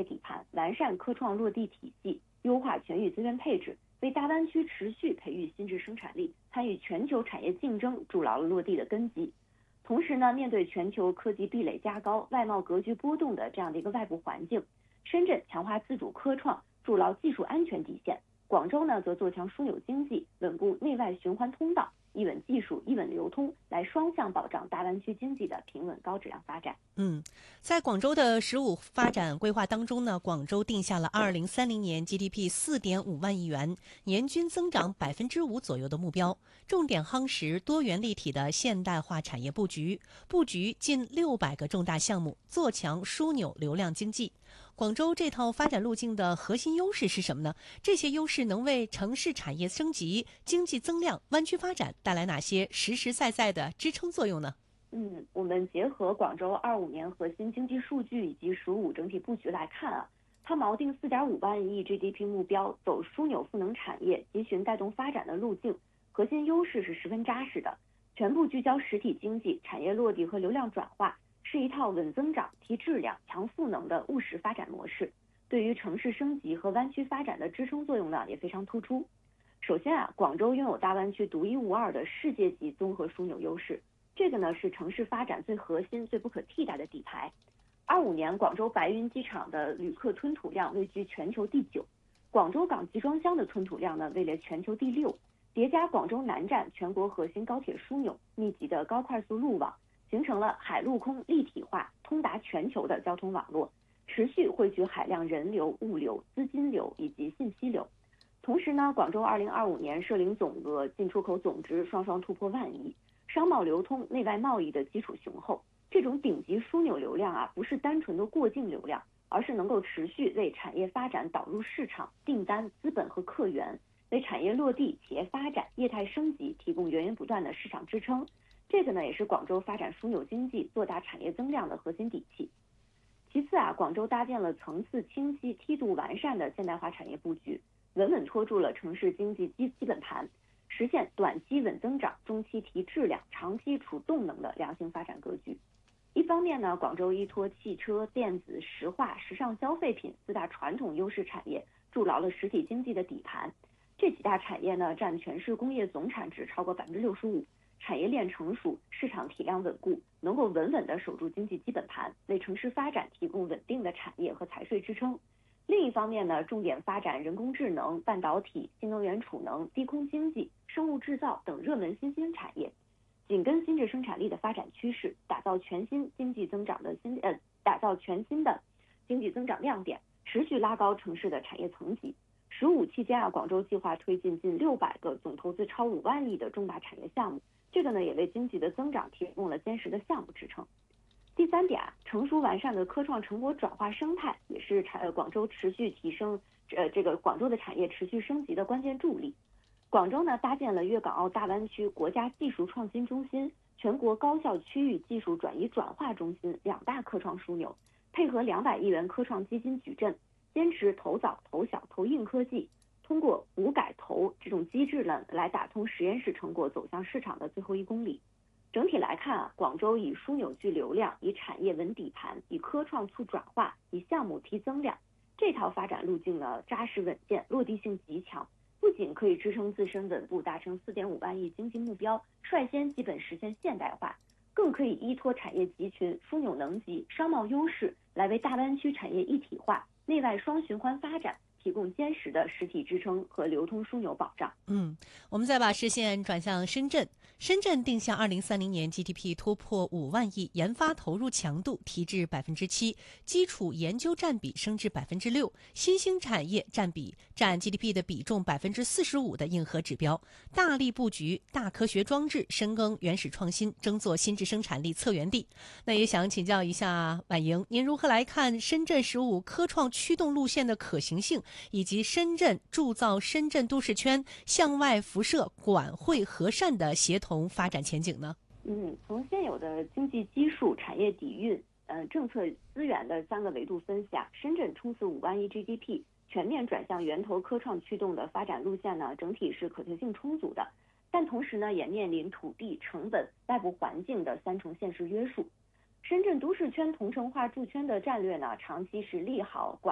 业底盘，完善科创落地体系，优化全域资源配置，为大湾区持续培育新质生产力、参与全球产业竞争筑牢了落地的根基。同时呢，面对全球科技壁垒加高、外贸格局波动的这样的一个外部环境，深圳强化自主科创，筑牢技术安全底线；广州呢，则做强枢纽经济，稳固内外循环通道，一稳技术、一稳流通，来双向保障大湾区经济的平稳高质量发展。 在广州的“15”发展规划当中呢，广州定下了2030年 GDP 4.5万亿元，年均增长5%左右的目标，重点夯实多元立体的现代化产业布局近600个重大项目，做强枢纽流量经济。广州这套发展路径的核心优势是什么呢？这些优势能为城市产业升级、经济增量、湾区发展带来哪些实实在在的支撑作用呢？ 我们结合广州25年核心经济数据以及“15”整体布局来看啊，它锚定4.5万亿 GDP 目标，走枢纽赋能产业、集群带动发展的路径，核心优势是十分扎实的，全部聚焦实体经济、产业落地和流量转化，是一套稳增长、提质量、强赋能的务实发展模式。对于城市升级和湾区发展的支撑作用呢，也非常突出。首先啊，广州拥有大湾区独一无二的世界级综合枢纽优势。这个呢是城市发展最核心、最不可替代的底牌。25年，广州白云机场的旅客吞吐量位居全球第9，广州港集装箱的吞吐量呢位列全球第6。叠加广州南站全国核心高铁枢纽、密集的高快速路网，形成了海陆空立体化、通达全球的交通网络，持续汇聚海量人流、物流、资金流以及信息流。同时呢，广州2025年涉零总额、进出口总值双双突破万亿。商贸流通、内外贸易的基础雄厚，这种顶级枢纽流量啊，不是单纯的过境流量，而是能够持续为产业发展导入市场、订单、资本和客源，为产业落地、企业发展、业态升级提供源源不断的市场支撑。这个呢，也是广州发展枢纽经济、做大产业增量的核心底气。其次啊，广州搭建了层次清晰、梯度完善的现代化产业布局，稳稳托住了城市经济基本盘。实现短期稳增长、中期提质量、长期储动能的良性发展格局。一方面呢，广州依托汽车、电子、石化、时尚消费品4大传统优势产业，筑牢了实体经济的底盘。这几大产业呢，占全市工业总产值超过65%，产业链成熟，市场体量稳固，能够稳稳地守住经济基本盘，为城市发展提供稳定的产业和财税支撑。另一方面呢，重点发展人工智能、半导体、新能源储能、低空经济、生物制造等热门新兴产业，紧跟新质生产力的发展趋势，打造全新的经济增长亮点，持续拉高城市的产业层级。15期间啊，广州计划推进近600个总投资超5万亿的重大产业项目，这个呢也为经济的增长提供了坚实的项目支撑。第三点啊，成熟完善的科创成果转化生态也是广州持续提升广州的产业持续升级的关键助力。广州呢搭建了粤港澳大湾区国家技术创新中心、全国高校区域技术转移转化中心2大科创枢纽，配合200亿元科创基金矩阵，坚持投早、投小、投硬科技，通过补改投这种机制呢，来打通实验室成果走向市场的最后1公里。整体来看啊，广州以枢纽聚流量，以产业稳底盘，以科创促转化，以项目提增量，这套发展路径呢扎实稳健，落地性极强，不仅可以支撑自身稳步达成4.5万亿经济目标，率先基本实现现代化，更可以依托产业集群、枢纽能级、商贸优势，来为大湾区产业一体化、内外双循环发展提供坚实的实体支撑和流通枢纽保障。 我们再把视线转向深圳。深圳定向2030年 GDP 突破5万亿，研发投入强度提至7%，基础研究占比升至6%，新兴产业占 GDP 的比重45%的硬核指标，大力布局大科学装置，深耕原始创新，争做新质生产力策源地。那也想请教一下婉莹，您如何来看深圳15科创驱动路线的可行性，以及深圳铸造深圳都市圈向外辐射管汇和善的协同发展前景呢？ 从现有的经济基数、产业底蕴、政策资源的3个维度分析啊，深圳冲刺5万亿 GDP， 全面转向源头科创驱动的发展路线呢，整体是可行性充足的，但同时呢，也面临土地、成本、外部环境的3重现实约束。深圳都市圈同城化筑圈的战略呢，长期是利好